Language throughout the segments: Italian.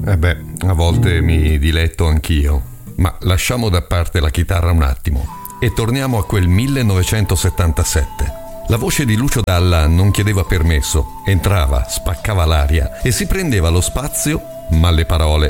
A volte mi diletto anch'io, ma lasciamo da parte la chitarra un attimo e torniamo a quel 1977. La voce di Lucio Dalla non chiedeva permesso, entrava, spaccava l'aria e si prendeva lo spazio, ma le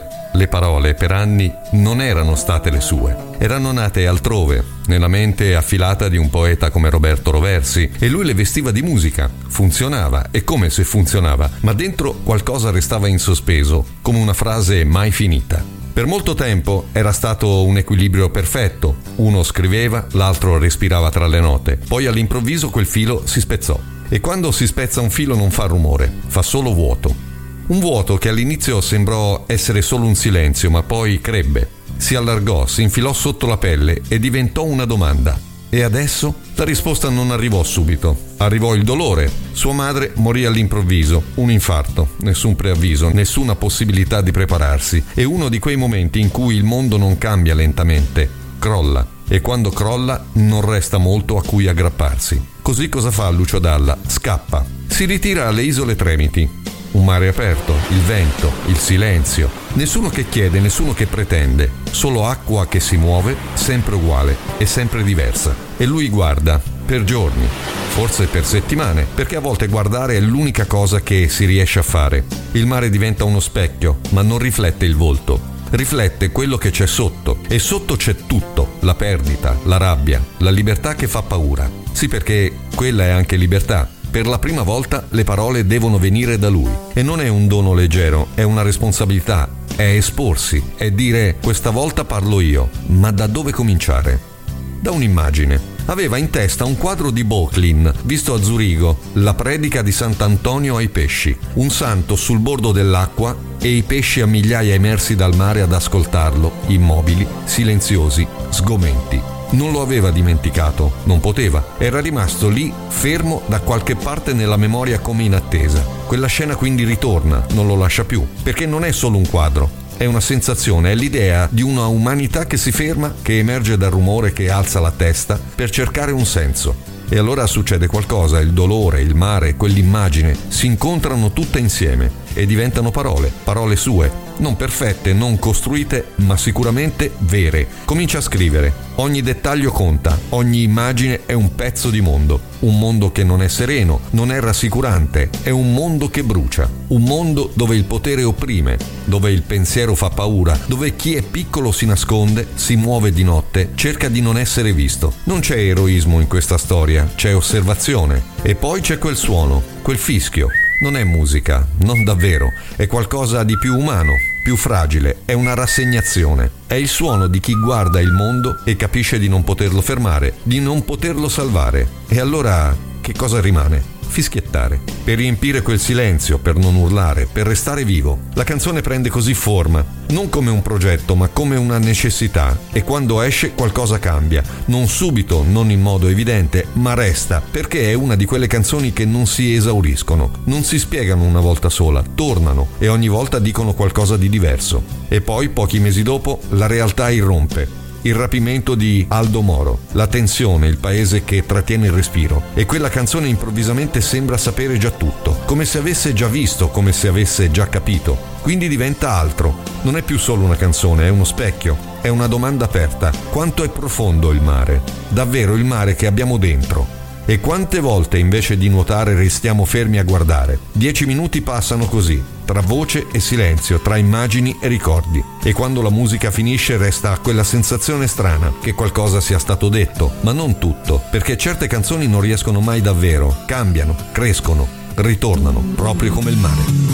parole per anni non erano state le sue. Erano nate altrove, nella mente affilata di un poeta come Roberto Roversi, e lui le vestiva di musica. Funzionava, e come se funzionava, ma dentro qualcosa restava in sospeso, come una frase mai finita. Per molto tempo era stato un equilibrio perfetto. Uno scriveva, l'altro respirava tra le note. Poi all'improvviso quel filo si spezzò. E quando si spezza un filo non fa rumore, fa solo vuoto. Un vuoto che all'inizio sembrò essere solo un silenzio, ma poi crebbe. Si allargò, si infilò sotto la pelle e diventò una domanda. E adesso? La risposta non arrivò subito. Arrivò il dolore. Sua madre morì all'improvviso. Un infarto, nessun preavviso, nessuna possibilità di prepararsi. È uno di quei momenti in cui il mondo non cambia lentamente, crolla. E quando crolla non resta molto a cui aggrapparsi. Così cosa fa Lucio Dalla? Scappa. Si ritira alle Isole Tremiti. Un mare aperto, il vento, il silenzio. Nessuno che chiede, nessuno che pretende. Solo acqua che si muove, sempre uguale e sempre diversa. E lui guarda, per giorni, forse per settimane, perché a volte guardare è l'unica cosa che si riesce a fare. Il mare diventa uno specchio, ma non riflette il volto. Riflette quello che c'è sotto. E sotto c'è tutto. La perdita, la rabbia, la libertà che fa paura. Sì, perché quella è anche libertà. Per la prima volta le parole devono venire da lui. E non è un dono leggero, è una responsabilità, è esporsi, è dire questa volta parlo io. Ma da dove cominciare? Da un'immagine. Aveva in testa un quadro di Böcklin, visto a Zurigo, la predica di Sant'Antonio ai pesci. Un santo sul bordo dell'acqua e i pesci a migliaia emersi dal mare ad ascoltarlo, immobili, silenziosi, sgomenti. Non lo aveva dimenticato, non poteva. Era rimasto lì, fermo da qualche parte nella memoria come in attesa. Quella scena quindi ritorna, non lo lascia più, perché non è solo un quadro, è una sensazione, è l'idea di una umanità che si ferma, che emerge dal rumore, che alza la testa per cercare un senso. E allora succede qualcosa, il dolore, il mare, quell'immagine si incontrano tutte insieme e diventano parole, parole sue, non perfette, non costruite, ma sicuramente vere. Comincia a scrivere. Ogni dettaglio conta, ogni immagine è un pezzo di mondo. Un mondo che non è sereno, non è rassicurante, è un mondo che brucia. Un mondo dove il potere opprime, dove il pensiero fa paura, dove chi è piccolo si nasconde, si muove di notte, cerca di non essere visto. Non c'è eroismo in questa storia, c'è osservazione. E poi c'è quel suono, quel fischio. Non è musica, non davvero, è qualcosa di più umano, più fragile, è una rassegnazione. È il suono di chi guarda il mondo e capisce di non poterlo fermare, di non poterlo salvare. E allora che cosa rimane? Fischiettare. Per riempire quel silenzio, per non urlare, per restare vivo. La canzone prende così forma, non come un progetto, ma come una necessità. E quando esce qualcosa cambia. Non subito, non in modo evidente, ma resta, perché è una di quelle canzoni che non si esauriscono. Non si spiegano una volta sola, tornano e ogni volta dicono qualcosa di diverso. E poi, pochi mesi dopo, la realtà irrompe. Il rapimento di Aldo Moro, la tensione, il paese che trattiene il respiro. E quella canzone improvvisamente sembra sapere già tutto, come se avesse già visto, come se avesse già capito. Quindi diventa altro. Non è più solo una canzone, è uno specchio, è una domanda aperta. Quanto è profondo il mare? Davvero il mare che abbiamo dentro? E quante volte invece di nuotare restiamo fermi a guardare? 10 minuti passano così, tra voce e silenzio, tra immagini e ricordi. E quando la musica finisce resta quella sensazione strana che qualcosa sia stato detto, ma non tutto, perché certe canzoni non riescono mai davvero, cambiano, crescono, ritornano, proprio come il mare.